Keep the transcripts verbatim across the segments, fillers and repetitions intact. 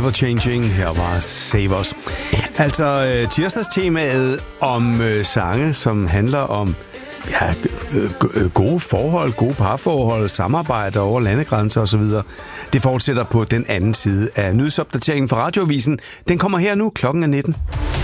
Ever Changing. Her var Save Us. Altså tirsdagstemaet om øh, sange, som handler om ja, gode forhold, gode parforhold, samarbejde over landegrænser osv. Det fortsætter på den anden side af nyhedsopdateringen fra Radioavisen. Den kommer her nu, klokken er nitten.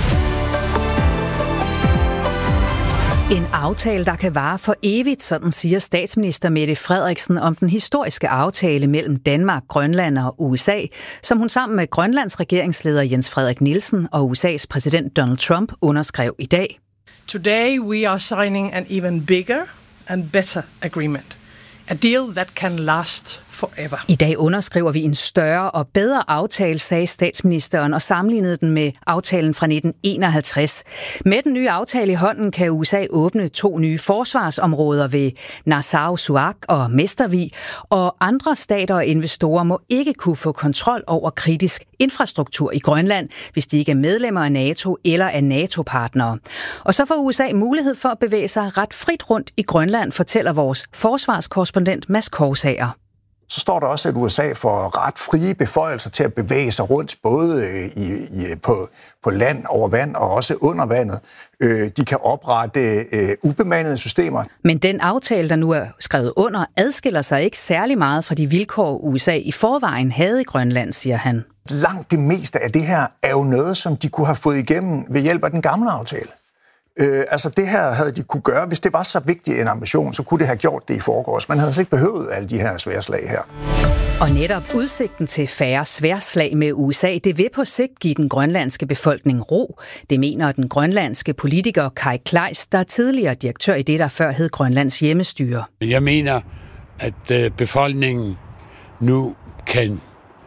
En aftale, der kan vare for evigt, sådan siger statsminister Mette Frederiksen om den historiske aftale mellem Danmark, Grønland og U S A, som hun sammen med Grønlands regeringsleder Jens Frederik Nielsen og U S A's præsident Donald Trump underskrev i dag. Today we are signing an even bigger and better agreement. A deal that can last forever. I dag underskriver vi en større og bedre aftale, sagde statsministeren og sammenlignede den med aftalen fra nitten enoghalvtreds. Med den nye aftale i hånden kan U S A åbne to nye forsvarsområder ved Narsarsuaq og Mestervig, og andre stater og investorer må ikke kunne få kontrol over kritisk infrastruktur i Grønland, hvis de ikke er medlemmer af NATO eller af NATO-partnere. Og så får U S A mulighed for at bevæge sig ret frit rundt i Grønland, fortæller vores forsvarskorrespondent Mads Korsager. Så står der også, at U S A får ret frie beføjelser til at bevæge sig rundt, både i, i, på, på land, over vand og også under vandet. De kan oprette uh, ubemandede systemer. Men den aftale, der nu er skrevet under, adskiller sig ikke særlig meget fra de vilkår, U S A i forvejen havde i Grønland, siger han. Langt det meste af det her er jo noget, som de kunne have fået igennem ved hjælp af den gamle aftale. Øh, altså det her havde de kunne gøre, hvis det var så vigtig en ambition, så kunne det have gjort det i forgårs. Man havde altså ikke behøvet alle de her sværslag her. Og netop udsigten til færre sværslag med U S A, det vil på sigt give den grønlandske befolkning ro. Det mener den grønlandske politiker Kai Kleist, der er tidligere direktør i det, der før hed Grønlands hjemmestyre. Jeg mener, at befolkningen nu kan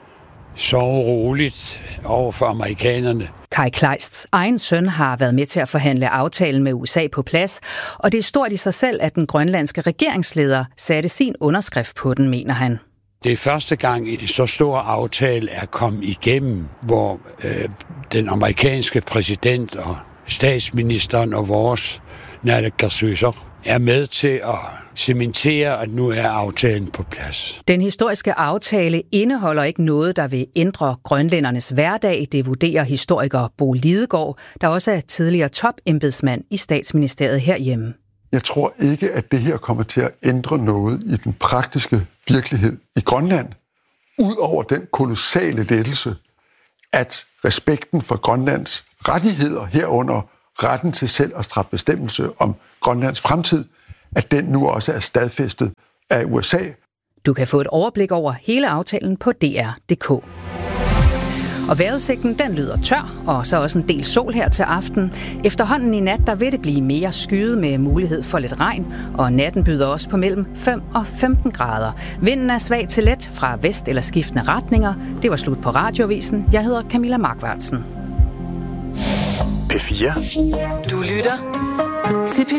sove roligt over for amerikanerne. Kai Kleists egen søn har været med til at forhandle aftalen med U S A på plads, og det er stort i sig selv, at den grønlandske regeringsleder satte sin underskrift på den, mener han. Det er første gang, en så stor aftale er kommet igennem, hvor øh, den amerikanske præsident og statsministeren og vores naalakkersuisoq er med til at cementere, at nu er aftalen på plads. Den historiske aftale indeholder ikke noget, der vil ændre grønlændernes hverdag, det vurderer historiker Bo Lidegaard, der også er tidligere topembedsmand i statsministeriet herhjemme. Jeg tror ikke, at det her kommer til at ændre noget i den praktiske virkelighed i Grønland, udover den kolossale lettelse, at respekten for Grønlands rettigheder herunder retten til selv at træffe bestemmelse om Grønlands fremtid, at den nu også er stadfæstet af U S A. Du kan få et overblik over hele aftalen på d r punktum d k. Og vejrudsigten, den lyder tør, og så også en del sol her til aften. Efterhånden i nat, der vil det blive mere skyet med mulighed for lidt regn, og natten byder også på mellem fem og femten grader. Vinden er svag til let fra vest eller skiftende retninger. Det var slut på Radioavisen. Jeg hedder Camilla Markvartsen. P fire. Du lytter til P